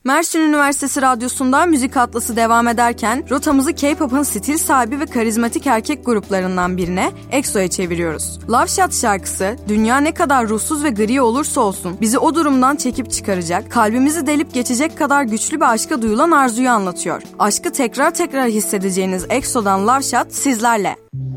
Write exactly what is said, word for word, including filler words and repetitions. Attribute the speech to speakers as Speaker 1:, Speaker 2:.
Speaker 1: Mersin Üniversitesi Radyosu'nda Müzik Atlası devam ederken rotamızı K-pop'un stil sahibi ve karizmatik erkek gruplarından birine, EXO'ya çeviriyoruz. Love Shot şarkısı, dünya ne kadar ruhsuz ve gri olursa olsun bizi o durumdan çekip çıkaracak, kalbimizi delip geçecek kadar güçlü bir aşka duyulan arzuyu anlatıyor. Aşkı tekrar tekrar hissedeceğiniz EXO'dan Love Shot sizlerle.